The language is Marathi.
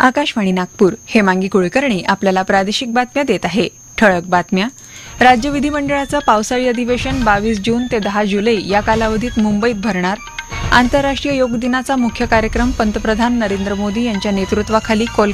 आकाशवाणी नागपूर. हेमांगी कुलकर्णी आपल्याला प्रादेशिक बातम्या देत आहे. ठळक बातम्या. राज्य विधिमंडळाचं पावसाळी अधिवेशन 22 जून ते 10 जुलै या कालावधीत मुंबईत भरणार. आंतरराष्ट्रीय योग दिनाचा मुख्य कार्यक्रम पंतप्रधान नरेंद्र मोदी यांच्या नेतृत्वाखाली